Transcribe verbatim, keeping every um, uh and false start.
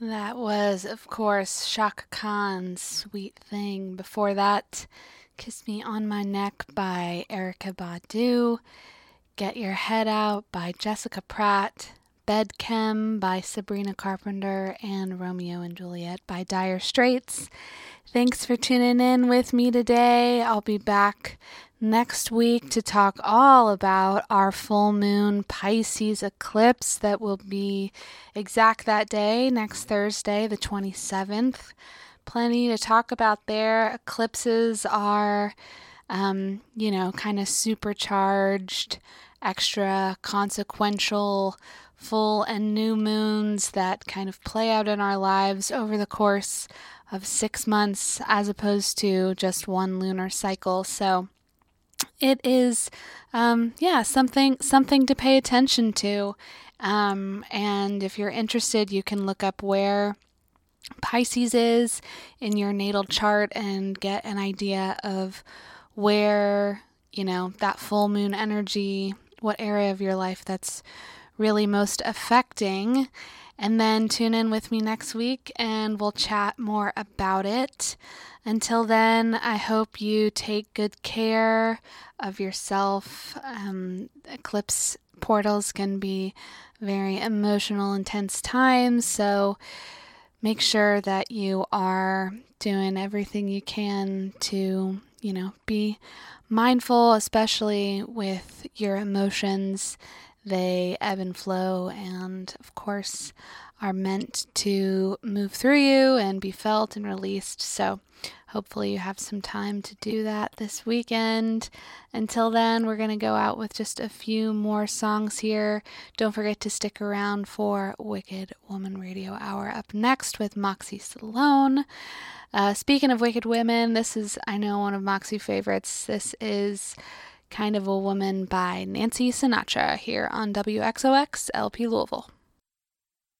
That was, of course, Shaka Khan's Sweet Thing. Before that, Kiss Me on My Neck by Erykah Badu, Get Your Head Out by Jessica Pratt, Bed Chem by Sabrina Carpenter, and Romeo and Juliet by Dire Straits. Thanks for tuning in with me today. I'll be back next week to talk all about our full moon Pisces eclipse that will be exact that day, next Thursday, the twenty-seventh. Plenty to talk about there. Eclipses are, um, you know, kind of supercharged, extra consequential full and new moons that kind of play out in our lives over the course of six months as opposed to just one lunar cycle. So it is, um, yeah, something something to pay attention to. Um, and if you're interested, you can look up where Pisces is in your natal chart and get an idea of where, you know, that full moon energy, what area of your life that's really most affecting. And then tune in with me next week and we'll chat more about it. Until then, I hope you take good care of yourself. Um, eclipse portals can be very emotional, intense times, so make sure that you are doing everything you can to, you know, be mindful, especially with your emotions. They ebb and flow and, of course, are meant to move through you and be felt and released. So hopefully you have some time to do that this weekend. Until then, we're going to go out with just a few more songs here. Don't forget to stick around for Wicked Woman Radio Hour up next with Moxie Salone. Uh, speaking of Wicked Women, this is, I know, one of Moxie's favorites. This is Kind of a Woman by Nancy Sinatra here on W X O X L P Louisville.